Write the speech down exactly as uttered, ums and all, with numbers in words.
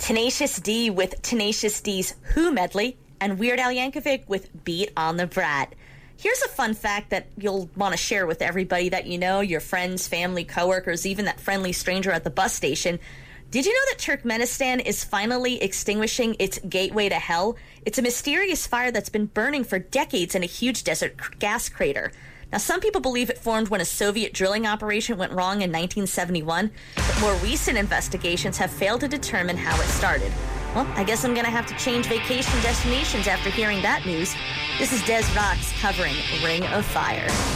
Tenacious D with Tenacious D's Who medley, and Weird Al Yankovic with Beat on the Brat. Here's a fun fact that you'll want to share with everybody that you know, your friends, family, coworkers, even that friendly stranger at the bus station. Did you know that Turkmenistan is finally extinguishing its gateway to hell? It's a mysterious fire that's been burning for decades in a huge desert gas crater. Now, some people believe it formed when a Soviet drilling operation went wrong in nineteen seventy-one, but more recent investigations have failed to determine how it started. Well, I guess I'm going to have to change vacation destinations after hearing that news. This is Des Rocks covering Ring of Fire.